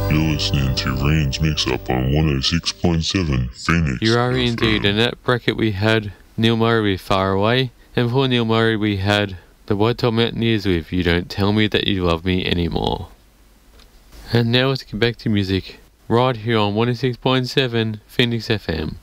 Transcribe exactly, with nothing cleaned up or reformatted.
You're listening to Rain's Mix Up on one oh six point seven Phoenix. You are F M. indeed. In that bracket we had Neil Murray with Far Away, and for Neil Murray we had the White Top Mountaineers with You Don't Tell Me That You Love Me Anymore. And now let's get back to music, right here on one oh six point seven Phoenix F M.